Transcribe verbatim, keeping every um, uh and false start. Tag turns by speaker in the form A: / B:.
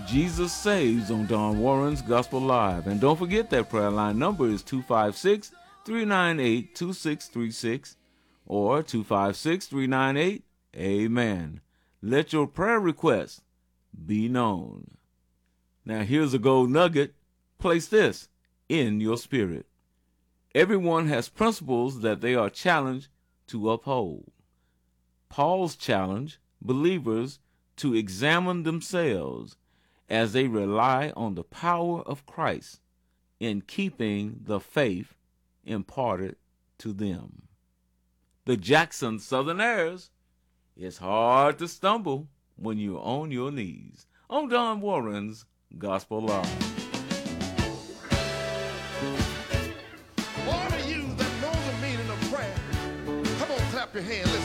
A: Jesus Saves on Don Warren's Gospel Live. And don't forget that prayer line number is two five six, three nine eight, two six three six or two five six, three nine eight, Amen. Let your prayer requests be known. Now here's a gold nugget. Place this in your spirit. Everyone has principles that they are challenged to uphold. Paul's challenge believers to examine themselves as they rely on the power of Christ in keeping the faith imparted to them. The Jackson Southerners, it's hard to stumble when you're on your knees. On Don Warren's Gospel Live.
B: All of you that know the meaning of prayer, come on, clap your hands.